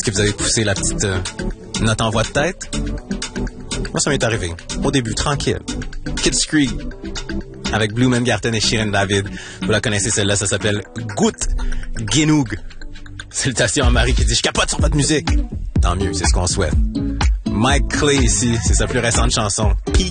que vous avez poussé la petite note en voix de tête? Moi, ça m'est arrivé. Au début, tranquille. Kids Creek, avec Blue Mangarten et Shirin David. Vous la connaissez, celle-là, ça s'appelle Goutte Genoug. Salutations à Marie qui dit « Je capote sur votre musique ». Tant mieux, c'est ce qu'on souhaite. Mike Clay ici, c'est sa plus récente chanson.